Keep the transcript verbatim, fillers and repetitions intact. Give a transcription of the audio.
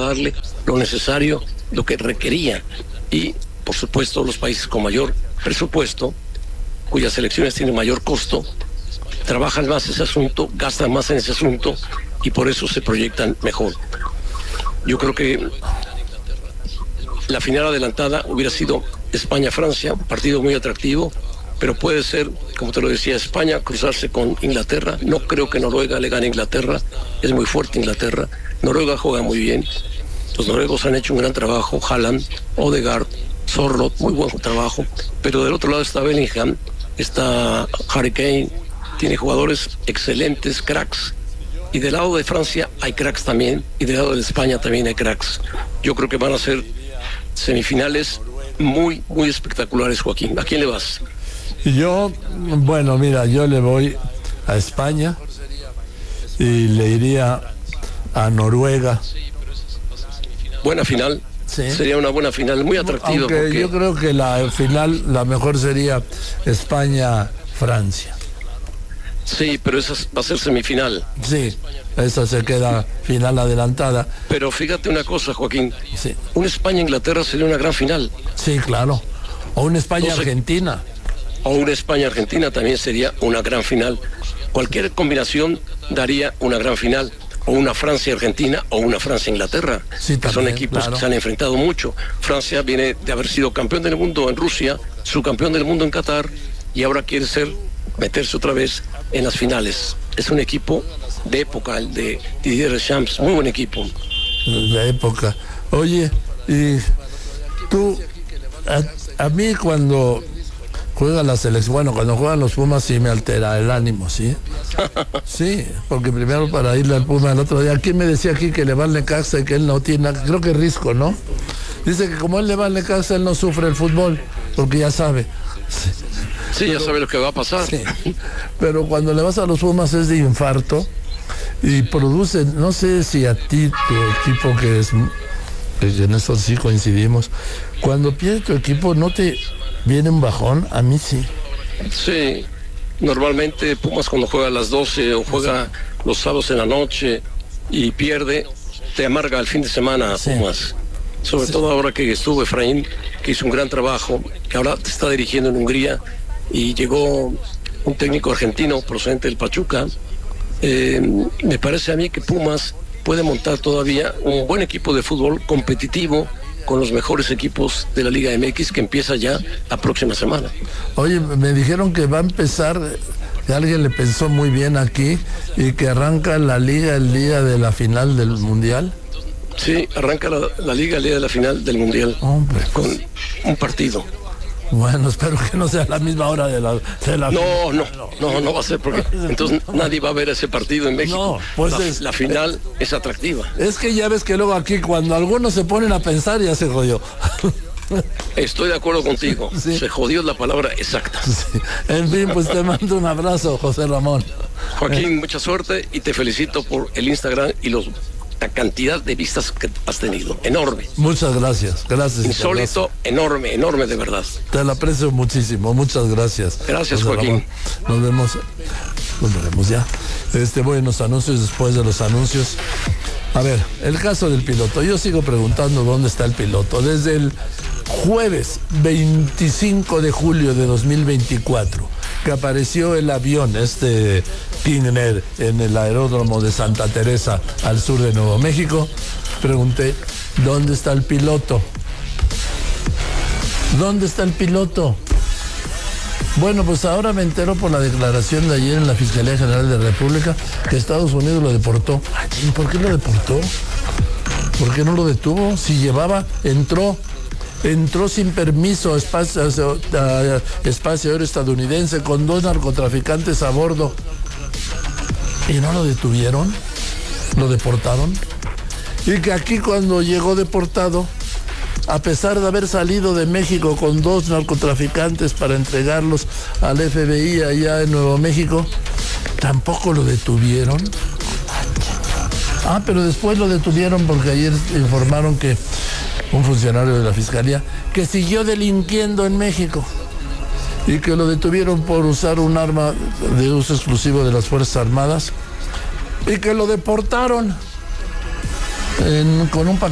darle lo necesario, lo que requería. Y, por supuesto, los países con mayor presupuesto, cuyas elecciones tienen mayor costo, trabajan más ese asunto, gastan más en ese asunto y por eso se proyectan mejor. Yo creo que la final adelantada hubiera sido España-Francia, un partido muy atractivo, pero puede ser, como te lo decía, España cruzarse con Inglaterra. No creo que Noruega le gane a Inglaterra, es muy fuerte Inglaterra. Noruega juega muy bien, los noruegos han hecho un gran trabajo, Haaland, Odegaard, Sorloth, muy buen trabajo, pero del otro lado está Bellingham, está Harry Kane, tiene jugadores excelentes, cracks, y del lado de Francia hay cracks también, y del lado de España también hay cracks. Yo creo que van a ser semifinales muy, muy espectaculares, Joaquín. ¿A quién le vas? Yo, bueno, mira, yo le voy a España y le iría a Noruega. Buena final. Sí. Sería una buena final, muy atractiva. Aunque porque... yo creo que la final, la mejor sería España-Francia. Sí, pero esa va a ser semifinal. Sí, esa se queda final adelantada. Pero fíjate una cosa, Joaquín. Sí. Un España-Inglaterra sería una gran final. Sí, claro. O una España-Argentina. O una España-Argentina también sería una gran final. Cualquier combinación daría una gran final. O una Francia-Argentina o una Francia-Inglaterra. Sí, que son equipos claro. que se han enfrentado mucho. Francia viene de haber sido campeón del mundo en Rusia, subcampeón del mundo en Qatar, y ahora quiere ser, meterse otra vez en las finales. Es un equipo de época, el de Didier Deschamps, muy buen equipo. De época. Oye, y tú, a, a mí cuando juega la selección, bueno, cuando juegan los Pumas sí me altera el ánimo, ¿sí? Sí, porque primero para irle al Puma el otro día, ¿quién me decía aquí que le va al Necaxa y que él no tiene, creo que Risco, ¿no? Dice que como él le va al Necaxa, él no sufre el fútbol, porque ya sabe. Sí, sí, ya sabe lo que va a pasar. Sí. Pero cuando le vas a los Pumas es de infarto y produce, no sé si a ti, tu equipo que es, que en eso sí coincidimos, cuando pierde tu equipo no te viene un bajón, a mí sí. Sí, normalmente Pumas cuando juega a las doce o juega los sábados en la noche y pierde, te amarga el fin de semana a Pumas. Sí. Sobre sí. todo ahora que estuvo Efraín, que hizo un gran trabajo, que ahora te está dirigiendo en Hungría, y llegó un técnico argentino procedente del Pachuca. Eh, me parece a mí que Pumas puede montar todavía un buen equipo de fútbol competitivo con los mejores equipos de la Liga M X, que empieza ya la próxima semana. Oye, me dijeron que va a empezar, que alguien le pensó muy bien aquí, y que arranca la Liga el día de la final del Mundial. Sí, arranca la, la Liga el día de la final del Mundial. Hombre, con un partido. Bueno, espero que no sea a la misma hora de la, de la no, no, no, no va a ser, porque entonces nadie va a ver ese partido en México. No, pues la, es, la final es atractiva. Es que ya ves que luego aquí cuando algunos se ponen a pensar ya se jodió. Estoy de acuerdo contigo. Sí. Se jodió la palabra exacta. Sí. En fin, pues te mando un abrazo, José Ramón. Joaquín, eh. mucha suerte y te felicito por el Instagram y los la cantidad de vistas que has tenido, enorme. Muchas gracias, gracias. Insólito, enorme, enorme de verdad. Te lo aprecio muchísimo, muchas gracias. Gracias, José Joaquín. Ramón. Nos vemos, nos veremos ya. Este, voy en los anuncios, después de los anuncios. A ver, el caso del piloto. Yo sigo preguntando dónde está el piloto. Desde el jueves veinticinco de julio de dos mil veinticuatro, que apareció el avión, este King Air, en el aeródromo de Santa Teresa, al sur de Nuevo México, pregunté, ¿dónde está el piloto? ¿Dónde está el piloto? Bueno, pues ahora me entero por la declaración de ayer en la Fiscalía General de la República que Estados Unidos lo deportó. ¿Por qué lo deportó? ¿Por qué no lo detuvo? Si llevaba, entró... Entró sin permiso a espacio, a espacio aéreo estadounidense con dos narcotraficantes a bordo. ¿Y no lo detuvieron? ¿Lo deportaron? Y que aquí cuando llegó deportado, a pesar de haber salido de México con dos narcotraficantes para entregarlos al F B I allá en Nuevo México, tampoco lo detuvieron. Ah, pero después lo detuvieron porque ayer informaron que un funcionario de la Fiscalía que siguió delinquiendo en México y que lo detuvieron por usar un arma de uso exclusivo de las Fuerzas Armadas y que lo deportaron en, con un paquete